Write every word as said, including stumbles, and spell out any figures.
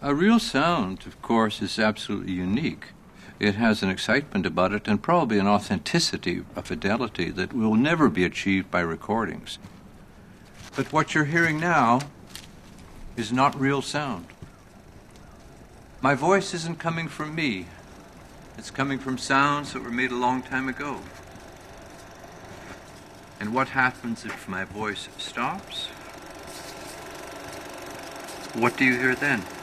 A real sound, of course, is absolutely unique. It has an excitement about it and probably an authenticity, a fidelity that will never be achieved by recordings. But what you're hearing now is not real sound. My voice isn't coming from me. It's coming from sounds that were made a long time ago. And what happens if my voice stops? What do you hear then?